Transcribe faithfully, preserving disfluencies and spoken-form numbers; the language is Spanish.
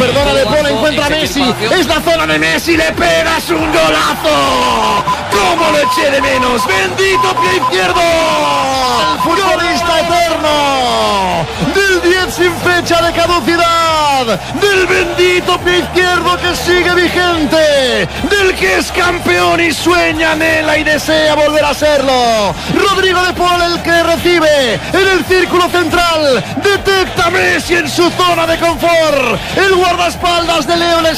perdona De Paul, encuentra a Messi. Es la zona de Messi, le pegas un golazo. ¿Cómo lo eché de menos? Bendito pie izquierdo. El futbolista eterno del diez sin fecha de caducidad, del bendito pie izquierdo que sigue vigente, del que es campeón y sueña, anhela y desea volver a serlo. Rodrigo De Paul, el que recibe en el círculo central, detecta a Messi en su zona de confort. El guardaespaldas de Leo le